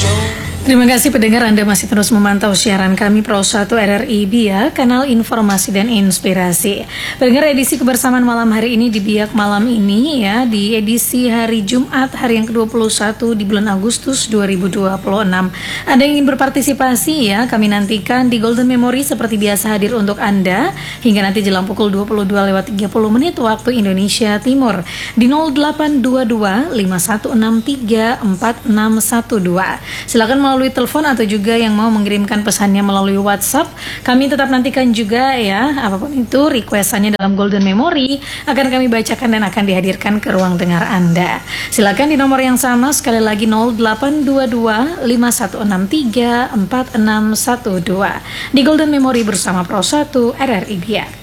Terima kasih pendengar, Anda masih terus memantau siaran kami Pro 1 RRI Biak, kanal informasi dan inspirasi. Pendengar, edisi kebersamaan malam hari ini di Biak malam ini ya, di edisi hari Jumat, hari yang ke-21 di bulan Agustus 2026. Anda yang ingin berpartisipasi ya, kami nantikan di Golden Memory seperti biasa hadir untuk Anda hingga nanti jelang pukul 22:30 waktu Indonesia Timur di 0822 5163 4612. Silakan melalui telepon atau juga yang mau mengirimkan pesannya melalui WhatsApp. Kami tetap nantikan juga ya, apapun itu requestannya dalam Golden Memory akan kami bacakan dan akan dihadirkan ke ruang dengar Anda. Silakan di nomor yang sama, sekali lagi 0822 5163 4612 di Golden Memory bersama Pro 1 RRI Biak.